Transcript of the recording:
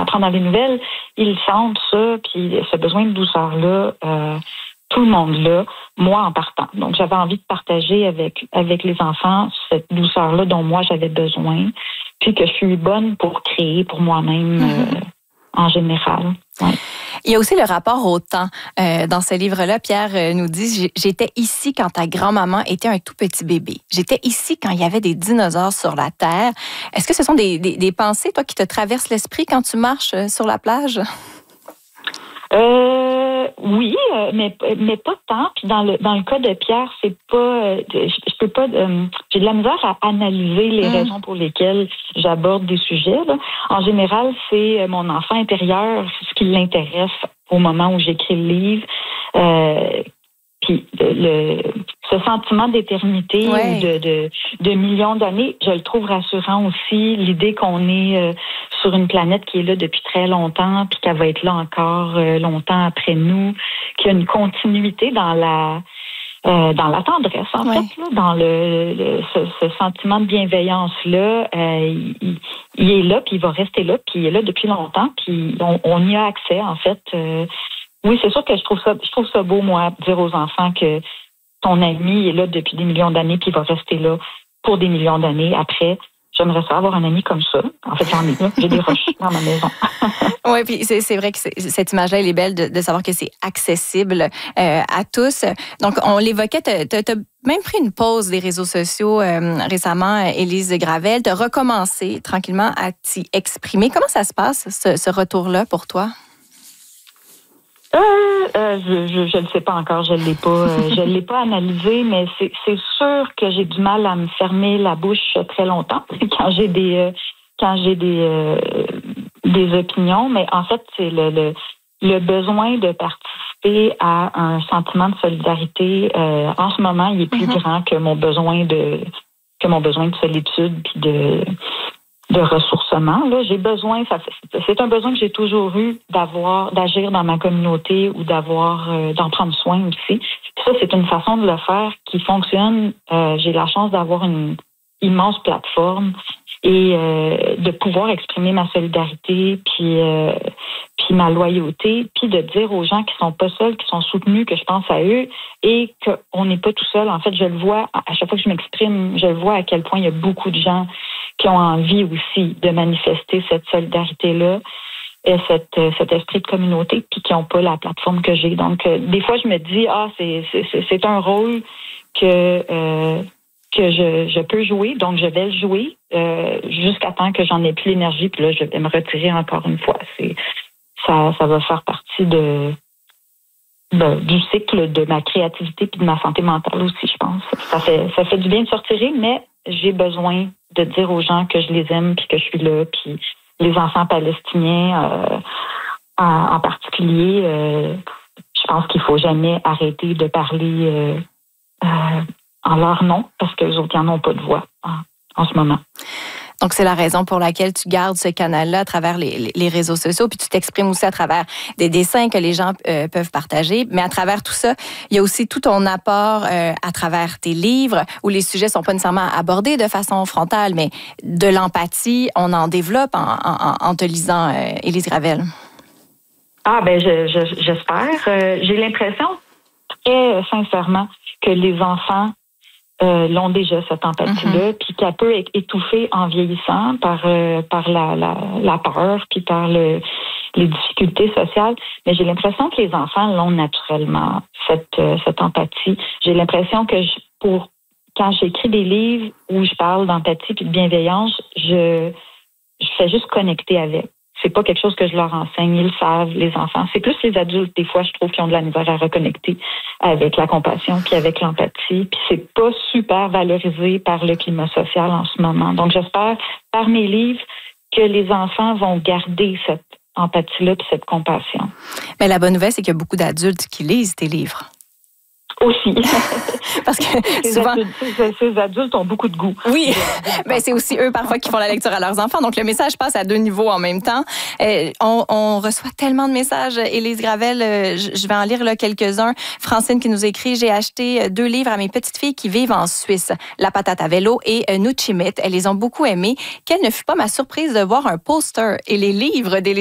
apprend dans les nouvelles, ils sentent ça, puis ce besoin de douceur-là, tout le monde là, moi en partant. Donc, j'avais envie de partager avec les enfants cette douceur-là dont moi j'avais besoin, puis que je suis bonne pour créer pour moi-même en général. Ouais. Il y a aussi le rapport au temps. Dans ce livre-là, Pierre nous dit « J'étais ici quand ta grand-maman était un tout petit bébé. J'étais ici quand il y avait des dinosaures sur la Terre. » Est-ce que ce sont des pensées, toi, qui te traversent l'esprit quand tu marches sur la plage? Oui, mais pas tant. Puis dans le cas de Pierre, c'est pas, je peux pas, j'ai de la misère à analyser les raisons pour lesquelles j'aborde des sujets. Là. En général, c'est mon enfant intérieur, ce qui l'intéresse au moment où j'écris le livre. Puis ce sentiment d'éternité ou de millions d'années, je le trouve rassurant aussi. L'idée qu'on est sur une planète qui est là depuis très longtemps, puis qu'elle va être là encore longtemps après nous, qu'il y a une continuité dans la tendresse, en fait, là, dans ce sentiment de bienveillance-là. Il est là, puis il va rester là, puis il est là depuis longtemps, puis on y a accès, en fait. Oui, c'est sûr que je trouve ça beau, moi, dire aux enfants que ton ami est là depuis des millions d'années, puis il va rester là pour des millions d'années après. J'aimerais ça avoir un ami comme ça. En fait, j'en ai là. J'ai des roches dans ma maison. Oui, puis c'est vrai que cette image-là, elle est belle de savoir que c'est accessible à tous. Donc, on l'évoquait, t'as même pris une pause des réseaux sociaux récemment, Élise Gravel. T'as recommencé tranquillement à t'y exprimer. Comment ça se passe, ce retour-là, pour toi? Je le sais pas encore, je l'ai pas analysé, mais c'est sûr que j'ai du mal à me fermer la bouche très longtemps quand j'ai des opinions, mais en fait c'est le besoin de participer à un sentiment de solidarité. En ce moment, il est plus grand que mon besoin de solitude puis de ressourcement. Là, j'ai besoin, c'est un besoin que j'ai toujours eu d'agir dans ma communauté ou d'en prendre soin aussi. Puis ça, c'est une façon de le faire qui fonctionne. J'ai la chance d'avoir une immense plateforme et de pouvoir exprimer ma solidarité puis ma loyauté, puis de dire aux gens qui sont pas seuls, qui sont soutenus, que je pense à eux et qu'on n'est pas tout seul. En fait, je le vois à chaque fois que je m'exprime, je le vois à quel point il y a beaucoup de gens qui ont envie aussi de manifester cette solidarité-là et cet esprit de communauté, puis qui n'ont pas la plateforme que j'ai. Donc, des fois, je me dis, c'est un rôle que je peux jouer, donc je vais le jouer jusqu'à temps que j'en ai plus l'énergie, puis là, je vais me retirer encore une fois. Ça va faire partie du cycle de ma créativité puis de ma santé mentale aussi, je pense. Ça fait du bien de se retirer, mais j'ai besoin de dire aux gens que je les aime puis que je suis là, puis les enfants palestiniens en particulier, je pense qu'il faut jamais arrêter de parler en leur nom parce qu'eux autres n'en ont pas de voix en ce moment. Donc, c'est la raison pour laquelle tu gardes ce canal-là à travers les réseaux sociaux, puis tu t'exprimes aussi à travers des dessins que les gens peuvent partager. Mais à travers tout ça, il y a aussi tout ton apport à travers tes livres, où les sujets sont pas nécessairement abordés de façon frontale, mais de l'empathie, on en développe en te lisant, Élise Gravel. Ah, ben j'espère. J'ai l'impression, très sincèrement, que les enfants l'ont déjà, cette empathie-là, puis qu'elle peut être étouffée en vieillissant par la peur, puis par les difficultés sociales. Mais j'ai l'impression que les enfants l'ont naturellement, cette empathie. J'ai l'impression que quand j'écris des livres où je parle d'empathie puis de bienveillance, je fais juste connecter avec. C'est pas quelque chose que je leur enseigne, ils le savent, les enfants. C'est plus les adultes, des fois, je trouve, qui ont de la misère à reconnecter avec la compassion puis avec l'empathie. Puis c'est pas super valorisé par le climat social en ce moment. Donc, j'espère, par mes livres, que les enfants vont garder cette empathie-là puis cette compassion. Mais la bonne nouvelle, c'est qu'il y a beaucoup d'adultes qui lisent tes livres. Aussi. Parce que souvent... Ces adultes ont beaucoup de goût. Oui, ben c'est aussi eux parfois qui font la lecture à leurs enfants. Donc, le message passe à 2 niveaux en même temps. On reçoit tellement de messages. Élise Gravel, je vais en lire là, quelques-uns. Francine qui nous écrit, j'ai acheté 2 livres à mes petites filles qui vivent en Suisse. La patate à vélo et Nuchimit. Elles les ont beaucoup aimés. Quelle ne fut pas ma surprise de voir un poster et les livres d'Élise